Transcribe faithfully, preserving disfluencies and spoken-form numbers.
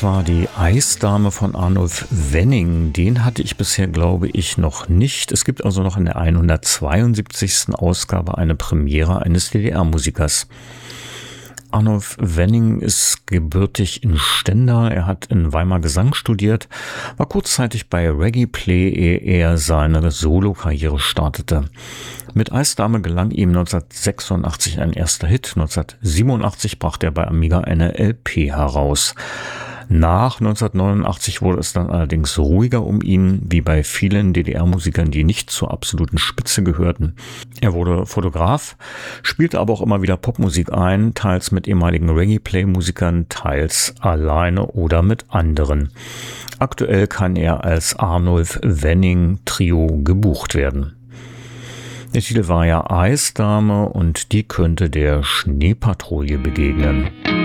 Das war die Eisdame von Arnulf Wenning. Den hatte ich bisher, glaube ich, noch nicht. Es gibt also noch in der hundertzweiundsiebzigsten Ausgabe eine Premiere eines D D R-Musikers. Arnulf Wenning ist gebürtig in Stendal. Er hat in Weimar Gesang studiert, war kurzzeitig bei Reggae Play, ehe er seine Solokarriere startete. Mit Eisdame gelang ihm neunzehnhundertsechsundachtzig ein erster Hit. neunzehnhundertsiebenundachtzig brachte er bei Amiga eine L P heraus. Nach neunzehnhundertneunundachtzig wurde es dann allerdings ruhiger um ihn, wie bei vielen D D R-Musikern, die nicht zur absoluten Spitze gehörten. Er wurde Fotograf, spielte aber auch immer wieder Popmusik ein, teils mit ehemaligen Reggae-Play-Musikern, teils alleine oder mit anderen. Aktuell kann er als Arnulf Wenning Trio gebucht werden. Der Titel war ja Eisdame und die könnte der Schneepatrouille begegnen.